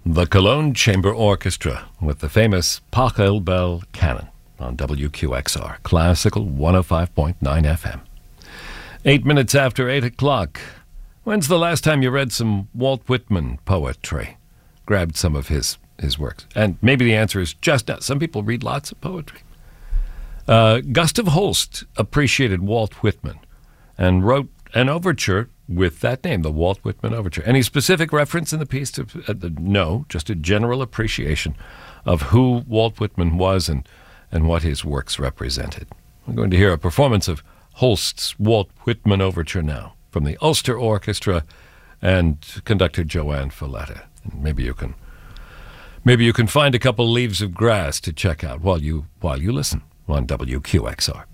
The Cologne Chamber Orchestra with the famous Pachelbel Canon on WQXR, Classical 105.9 FM. 8 minutes after 8 o'clock. When's the last time you read some Walt Whitman poetry? Grabbed some of his works. And maybe the answer is just now. Some people read lots of poetry. Gustav Holst appreciated Walt Whitman and wrote an overture with that name, the Walt Whitman Overture. Any specific reference in the piece to no, just a general appreciation of who Walt Whitman was and what his works represented. We're going to hear a performance of Holst's Walt Whitman Overture now from the Ulster Orchestra and conductor Joanne Falletta. And maybe you can find a couple leaves of grass to check out while you listen on WQXR.